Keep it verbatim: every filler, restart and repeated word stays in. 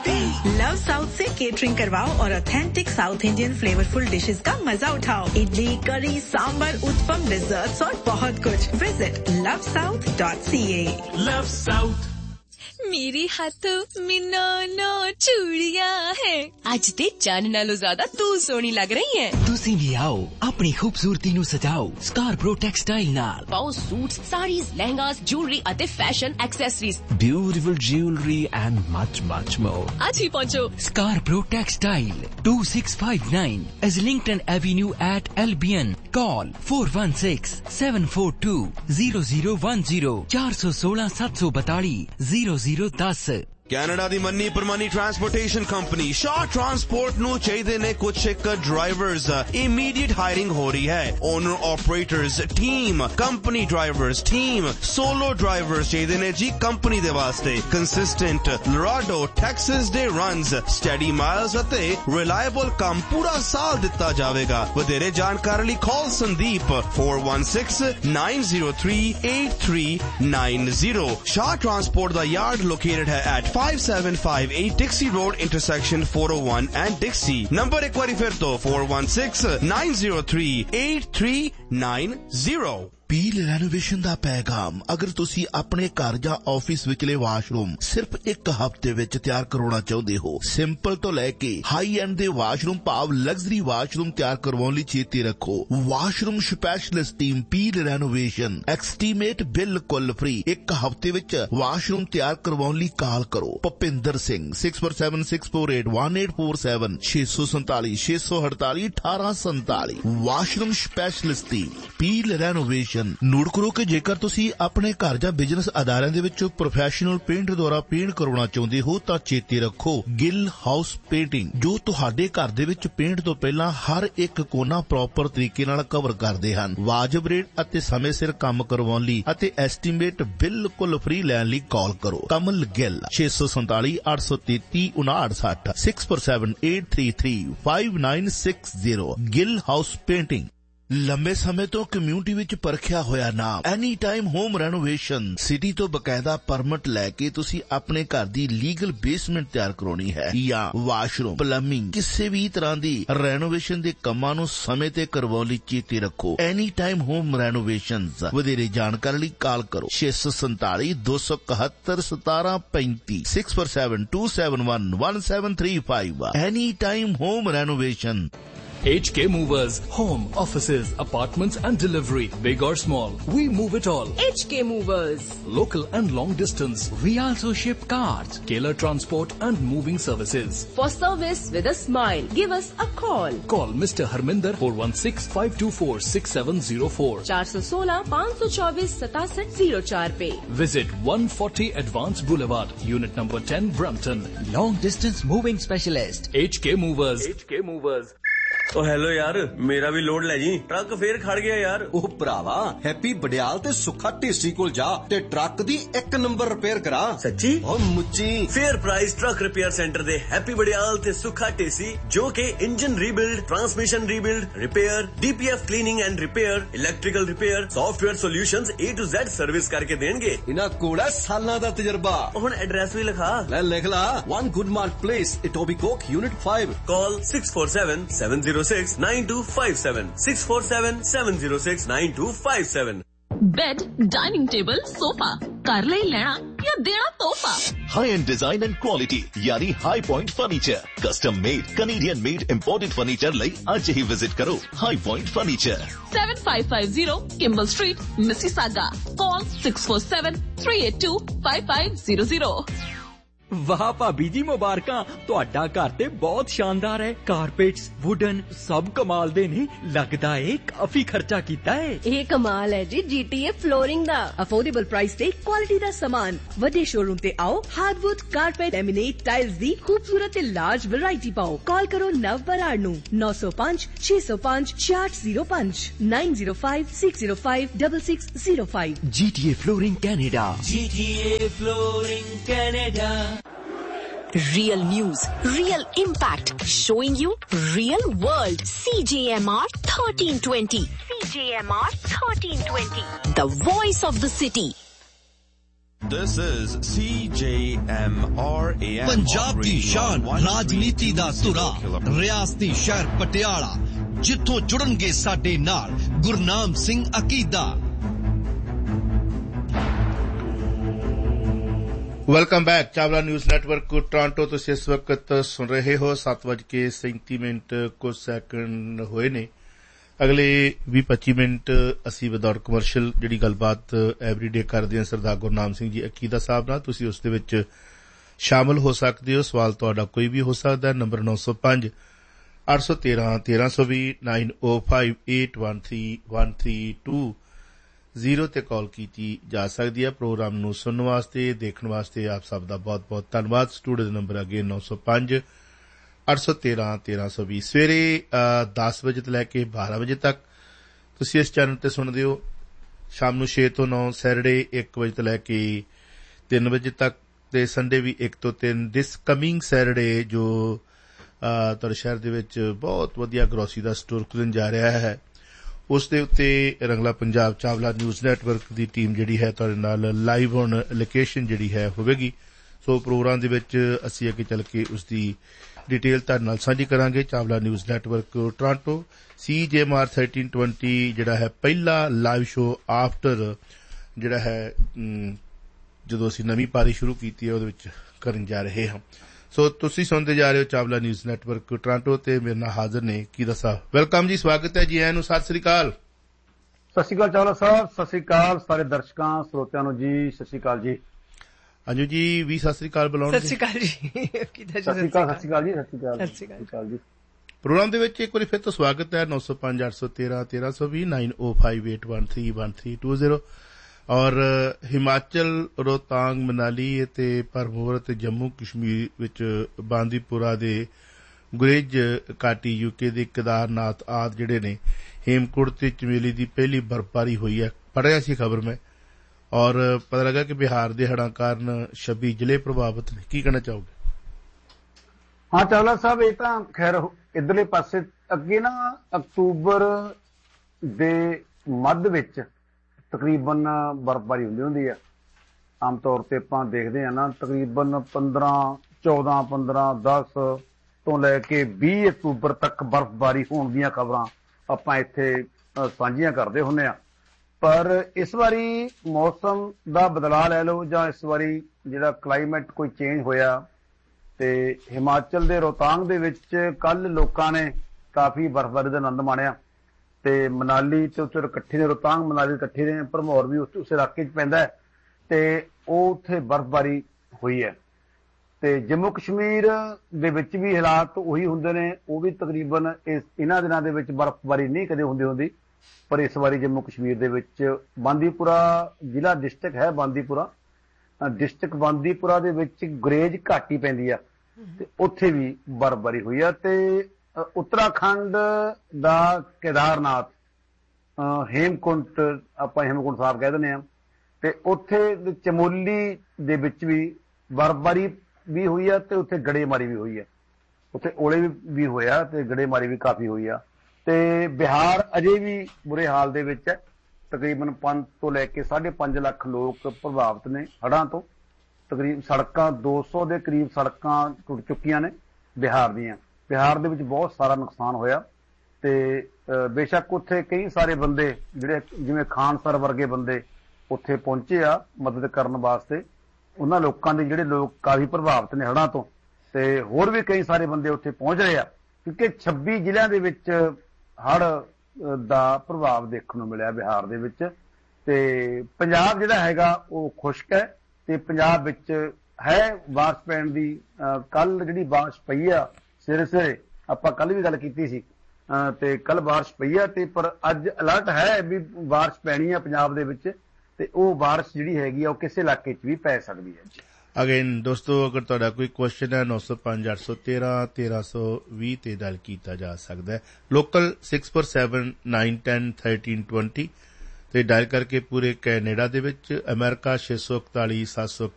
Love south से catering करवाओ और authentic south Indian flavourful dishes का मजा उठाओ। इडली, करी, सांबर, उत्पम, डिजर्ट्स और बहुत कुछ। Visit love south dot C ए। Love south. मेरे हाथों में नौ नौ चूड़ियां हैं। आज ते जान नालों ज्यादा तू सोनी लग रही है। तुसी भी आओ अपनी खूबसूरती नु सजाओ स्कारप्रो टेक्सटाइल नाल। पाओ सूट्स, साड़ीज, लहंगास, ज्वेलरी अते fashion accessories, beautiful jewellery and much much more. आज ही पहुंचो स्कारप्रो textile to six five nine Islington Avenue at Albion. Call four one six seven four two zero zero one zero four one six seven seven two zero zero one zero. Canada दी मन्नी Parmani transportation company Shah transport नु चाहिए ने कुछ एक drivers. Immediate hiring हो रही है। Owner operators team, company drivers team, solo drivers चाहिए ने जी कंपनी दे वास्ते। Consistent लोराडो Texas day runs, steady miles अते रिलायबल काम पूरा साल दिता जाएगा। वधेरे जानकारी लिए call Sandeep four one six nine zero three eight three nine zero। Shah transport दा यार्ड लोकेटेड है at five seven five eight Dixie Road intersection four oh one and Dixie। Number एक बारी फिर तो four one six nine zero three eight three nine zero। Peel renovation ਦਾ ਪੈਗਾਮ। ਅਗਰ ਤੁਸੀਂ ਆਪਣੇ ਘਰ ਜਾਂ ਆਫਿਸ ਵਿਚਲੇ ਵਾਸ਼ਰੂਮ ਸਿਰਫ ਇੱਕ ਹਫ਼ਤੇ ਵਿੱਚ ਤਿਆਰ ਕਰਵਾਉਣਾ ਚਾਹੁੰਦੇ ਹੋ, ਸਿੰਪਲ ਤੋਂ ਲੈ ਕੇ ਹਾਈ ਐਂਡ ਦੇ ਵਾਸ਼ਰੂਮ ਭਾਵ ਲਗਜ਼ਰੀ ਵਾਸ਼ਰੂਮ ਤਿਆਰ ਕਰਵਾਉਣ ਲਈ ਚੇਤੇ ਰੱਖੋ। Washroom specialist team peel renovation estimate ਬਿਲਕੁਲ ਫ੍ਰੀ। ਇੱਕ ਹਫ਼ਤੇ ਵਿੱਚ ਵਾਸ਼ਰੂਮ ਤਿਆਰ ਕਰਵਾਉਣ ਲਈ ਕਾਲ ਕਰੋ Bhupinder Singh six four seven six four eight one eight four seven six four seven six four eight eight one eight seven seven। Washroom specialist team peel renovation. Note ਕਰੋ ਕਿ ਜੇਕਰ ਤੁਸੀਂ ਆਪਣੇ ਘਰ ਜਾਂ ਬਿਜ਼ਨਸ ਅਦਾਰਿਆਂ ਦੇ ਵਿੱਚ ਪ੍ਰੋਫੈਸ਼ਨਲ ਪੇਂਟ ਦੁਆਰਾ ਪੇਂਟ ਕਰਵਾਉਣਾ ਚਾਹੁੰਦੇ ਹੋ ਤਾਂ ਚੇਤੇ ਰੱਖੋ ਗਿੱਲ ਹਾਊਸ ਪੇਂਟਿੰਗ, ਜੋ ਤੁਹਾਡੇ ਘਰ ਦੇ ਵਿੱਚ ਪੇਂਟ ਤੋਂ ਪਹਿਲਾਂ ਹਰ ਇੱਕ ਕੋਨਾ ਪ੍ਰੋਪਰ ਤਰੀਕੇ ਨਾਲ ਕਵਰ ਕਰਦੇ ਹਨ। ਵਾਜਬ ਰੇਟ ਅਤੇ ਸਮੇਂ ਸਿਰ ਕੰਮ ਕਰਵਾਉਣ ਲਈ ਅਤੇ ਐਸਟੀਮੇਟ ਬਿਲਕੁਲ ਫ੍ਰੀ ਲੈਣ ਲਈ ਕਾਲ ਕਰੋ ਕਮਲ Gill six four seven seven eight three three nine nine six four seven eight three three five nine six zero। Gill house painting. ਲੰਬੇ ਸਮੇਂ ਤੋਂ ਕਮਿਊਨਿਟੀ ਵਿੱਚ ਪਰਖਿਆ ਹੋਇਆ ਨਾਮ any time home renovation. City ਤੋਂ ਬਕਾਇਦਾ ਪਰਮਿਟ ਲੈ ਕੇ ਤੁਸੀਂ ਆਪਣੇ ਘਰ ਦੀ ਲੀਗਲ ਬੇਸਮੈਂਟ ਤਿਆਰ ਕਰਾਉਣੀ ਹੈ ਜਾਂ ਵਾਸ਼ਰੂਮ, ਪਲੰਬਿੰਗ, ਕਿਸੇ ਵੀ ਤਰ੍ਹਾਂ ਦੀ ਰੈਨੋਵੇਸ਼ਨ ਦੇ ਕੰਮਾਂ ਨੂੰ ਸਮੇਂ ਤੇ ਕਰਵਾਉਣ ਲਈ ਚੇਤੇ ਰੱਖੋ ਐਨੀ ਟਾਈਮ ਹੋਮ ਰੈਨੋਵੇਸ਼ਨ। ਵਧੇਰੇ ਜਾਣਕਾਰੀ ਲਈ ਕਾਲ ਕਰੋ six four seven seven two seven one seven five five six four seven two seven one one seven three five। Any time home renovation. H K Movers, home, offices, apartments and delivery, big or small, we move it all. H K Movers, local and long distance. We also ship cars, Kailar transport and moving services. For service with a smile, give us a call. Call Mister Harminder four one six five two four six seven zero four four one six five two four seven seven zero four पे। Visit one forty Advance Boulevard, Unit number ten, Brampton. Long distance moving specialist. H K Movers. H K Movers। ओ hello यार, मेरा भी load ले जी। Truck फिर खड़ गया यार। ओ भरावा, हैप्पी बडियाल ते सुखा ढेसी कोल जा ते ट्रक दी एक नंबर रिपेयर करा। सच्ची? ओ मुच्ची। Fair price truck repair centre दे हैप्पी बडियाल ते सुखा ढेसी, जो के engine rebuild, transmission rebuild, repair, D P F cleaning and repair, electrical repair, software solutions A to Z service करके देंगे। इना कोड़ा सालां दा तजर्बा। हुन एड्रेस भी लिखा। ले लिख ला। One Goodmark Place, Etobicoke, Unit five। Call six four seven seven zero six nine two five seven six four seven seven zero six nine two five seven। Bed, dining table, sofa कर ले लेना या देना तोहफा। High and design and quality यानी high point furniture, custom made Canadian made imported furniture ਲਈ ਅੱਜ ਹੀ visit ਕਰੋ high point furniture seven five five zero Kimball Street, Mississauga। Call six four seven three eight two five five zero zero। ਵਾਹ ਭਾਬੀ ਜੀ, ਮੁਬਾਰਕਾਂ, ਤੁਹਾਡਾ ਘਰ ਤੇ ਬਹੁਤ ਸ਼ਾਨਦਾਰ ਹੈ। ਕਾਰਪੇਟਸ, ਵੁਡਨ ਸਭ ਕਮਾਲ ਦੇ ਨੇ। ਲੱਗਦਾ ਏ ਕਾਫੀ ਖਰਚਾ ਕੀਤਾ ਹੈ। ਇਹ ਕਮਾਲ ਹੈ ਜੀ G T A flooring the. Affordable price ਤੇ ਕੁਆਲਿਟੀ ਦਾ ਸਮਾਨ। ਵੱਡੇ ਸ਼ੋਰੂਮ ਤੇ ਆਓ। ਹਾਰਡਵੁੱਡ, ਕਾਰਪੇਟ, ਲੈਮੀਨੇਟ, ਟਾਈਲਸ ਦੀ ਖੂਬਸੂਰਤ ਤੇ ਲਾਰਜ ਵੈਰਾਈਟੀ ਪਾਓ। ਕਾਲ ਕਰੋ ਨਵ ਬਰਾੜ ਨੂੰ nine oh five six oh five six eight zero five nine zero five six zero five six six zero five। G T A Flooring Canada। G T A Flooring Canada। Real news, real impact, showing you real world। C J M R thirteen twenty। C J M R thirteen twenty, the voice of the city। This is C J M R A M Punjab दी शान राजनीति दा तुरा रियासती शहर पटियाला जिथों जुड़नगे साडे नाल गुरनाम सिंह अकीदा। Welcome back. Chawla news network Toronto तो इस वक्त सुन रहे हो सात बज के सैंती मिनट कुछ सैकंड होए ने। अगले भी पच्ची मिनट असी बतौर कमर्शियल जिहड़ी गलबात एवरीडे करदे हां सरदार गुरनाम सिंह जी अकीदा साहब नाल, तुसीं उस दे विच शामिल हो सकदे हो। सवाल तुहाडा कोई भी हो सकदा है। नंबर नौ सौ पांच अठ सौ तेरह तेरह सौ भी nine O five eight one three one three to zero ते कॉल की जा सकती है। प्रोग्राम नूं सुनने वास्ते देखने वास्ते आप सब दा बहुत बहुत धन्नवाद। स्टूडियो नंबर अगे नौ सौ पांच अठ सौ तेरह तेरह सौ भी सवेरे दस बजे तो लैके बारह बजे तक तुसीं इस चैनल ते सुनदे हो। शाम नूं छे तो नौ सैटरडे एक बजे तो लैके तीन बजे तक ते संडे भी एक तो तीन। दिस कमिंग सैटरडे जो तुहाडे शहर दे विच बहुत वधिया ग्रोसरी दा स्टोर खुलण जा रहा है, उस दे उत्ते रंगला पंजाब चावला न्यूज नेटवर्क दी टीम जिहड़ी है तुहाडे नाल लाइव ऑन लोकेशन जिहड़ी है होवेगी। सो प्रोग्राम दे विच असीं अगे चल के उसदी डिटेल तुहाडे नाल साझी करांगे। चावला न्यूज नेटवर्क टोरंटो सी जे एम आर थर्टीन ट्वेंटी जिहड़ा है पहला लाइव शो आफ्टर जिहड़ा है जदों असीं नवीं पारी शुरू कीती है उहदे विच करन जा रहे हां। सो तुसीं सुणदे जा रहे हो चावला न्यूज नेटवर्क टोरंटो ते मेरे नाल हाजिर ने कीदा साहब। वेलकम जी, स्वागत है जी। आयां नूं सत श्री अकाल। सत श्री अकाल चावला साहब, सत श्री अकाल सारे दर्शकां श्रोतिਆਂ ਨੂੰ जी, सत श्री अकाल जी। अंजू जी भी सत श्री अकाल बुलाउण। सत श्री अकाल जी। सत श्री अकाल सत श्री अकाल जी सत श्री अकाल सत श्री अकाल जी। प्रोग्राम दे विच एक बार फिर तो स्वागत है। नौ सौ पांच अठ सौ तेरह तेरह सौ भी nine O five eight one three one three to zero और हिमाचल रोहतांग मनाली ते भरमौर ते जम्मू कश्मीर विच बांदीपुरा दे गुरेज घाटी यूके दे केदारनाथ आदि जिहड़े ने हेमकुंड ते चमेली दी पहली बर्फबारी हुई है। पढ़िया सी खबर में और पता लगा कि बिहार के हड़ां कारण छब्बी जिले प्रभावित ने। की कहना चाहोगे? हाँ चावला साहब, ये तो खैर इधरले पासे अगे ना अक्तूबर दे मध्य विच तकरीबन बर्फबारी हुंदी हुंदी है। आम तौर पर आपां देखदे हां ना तकरीबन पंद्रह चौदह पंद्रह दस तो लैके बीस अक्तूबर तक बर्फबारी होण दीयां खबरां आपां इत्थे साझीआं करदे हुंदे आ। पर इस बारी मौसम का बदलाव लै लो जां इस बारी जिहड़ा क्लाइमेट कोई चेंज होया ते हिमाचल दे रोहतांग दे विच कल लोकां ने काफ़ी बर्फबारी का आनंद माणिया ते मनाली ते उत्थे इकट्ठे ने रोहतांग मनाली इकट्ठे ने भरमौर भी उस इलाके च पैंदा है ते ओह उत्थे बर्फबारी हुई है। ते जम्मू कश्मीर दे विच भी हालात उही हुंदे ने, ओह भी तकरीबन इस इन्हां दिनां दे विच बर्फबारी नहीं कदे हुंदी हुंदी। पर इस बारी जम्मू कश्मीर दे विच बांदीपुरा जिला डिस्ट्रिक्ट है, बांदीपुरा डिस्ट्रिक्ट बांदीपुरा दे विच गुरेज घाटी पैंदी आ ते उत्थे भी बर्फबारी हुई है। ते उत्तराखंड दा केदारनाथ हेमकुंड आपां हेमकुंड साहब कह दिंदे आ ते उत्थे चमोली दे विच भी बर्फबारी भी हुई है ते उत्थे गड़ेमारी भी हुई है। उत्थे ओले भी, भी होया ते गड़ेमारी भी काफ़ी हुई है। ते बिहार अजे भी बुरे हाल दे विच है। तकरीबन पांच तो लैके साढ़े पांच लाख लोग प्रभावित ने हड़ां तो। तकरीबन सड़कां दो सौ के करीब सड़कां टुट चुकियां ने बिहार दियां। बिहार दे विच बहुत सारा नुकसान होया ते बेशक उत्थे कई सारे बंदे जिहड़े जिवें खान सर वर्गे बंदे उत्थे पहुंचे आ मदद करन वास्ते। उन्हां लोकां दे जिहड़े लोग काफ़ी प्रभावित ने हड़ां तो ते होर भी कई सारे बंदे उत्थे पहुंच रहे आ क्योंकि छब्बी जिल੍ਹਿਆਂ ਦੇ ਵਿੱਚ हड़ ਦਾ प्रभाव देखने को मिलिया बिहार दे विच। ते पंजाब जिहड़ा हैगा वो खुश्क है ते पंजाब विच है बारिश पैण दी। कल जिहड़ी बारिश पई आ सवेरे सवेरे आपां कल भी गल कीती सी ते कल बारिश पई आ ते पर अज अलर्ट है भी बारिश पैनी आ पंजाब दे विच ते वो बारिश जिहड़ी हैगी आ वो किसी इलाके च भी पै सकदी है। अगेन दोस्तों अगर तुहाडा कोई क्वेश्चन है नौ सौ पांच अठ सौ तेरह तेरह सौ भी ते डायल किया जा सकता है। Local six four seven nine ten thirteen twenty ते डायल करके पूरे कैनेडा दे विच, अमेरिका छे सौ इकताली सत्त सौ